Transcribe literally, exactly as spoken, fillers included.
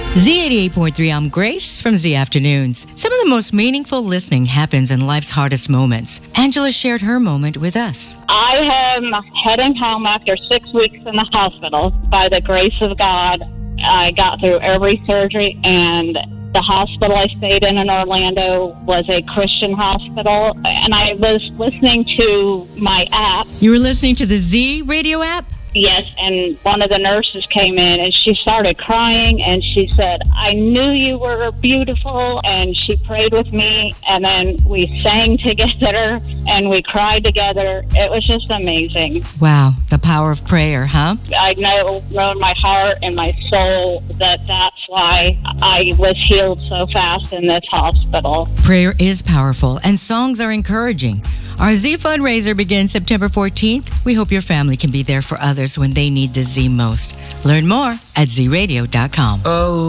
Z eighty-eight point three, I'm Grace from Z Afternoons. Some of the most meaningful listening happens in life's hardest moments. Angela shared her moment with us. I am heading home after six weeks in the hospital. By the grace of God, I got through every surgery, and the hospital I stayed in in Orlando was a Christian hospital, and I was listening to my app. You were listening to the Z radio app? Yes, and one of the nurses came in, and she started crying, and she said, I knew you were beautiful, and she prayed with me, and then we sang together, and we cried together. It was just amazing. Wow, the power of prayer, huh? I know, know in my heart and my soul that that's why I was healed so fast in this hospital. Prayer is powerful, and songs are encouraging. Our Z fundraiser begins September fourteenth. We hope your family can be there for others when they need the Z most. Learn more at Z radio dot com. Oh.